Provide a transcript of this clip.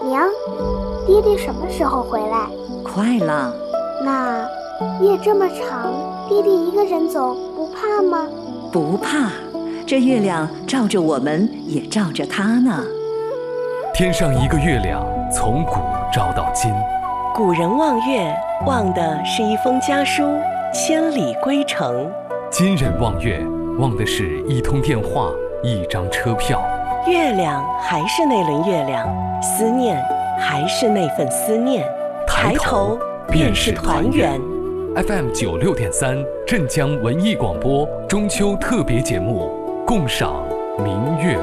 娘，爹爹什么时候回来？ 快了。 那夜这么长，爹爹一个人走不怕吗？ 不怕，这月亮照着我们，也照着他呢。 天上一个月亮，从古照到今。 古人望月，望的是一封家书，千里归程。 今人望月，望的是一通电话，一张车票。 月亮还是那轮月亮，思念还是那份思念。抬头便是团圆。 FM 96.3镇江文艺广播中秋特别节目，共赏明月。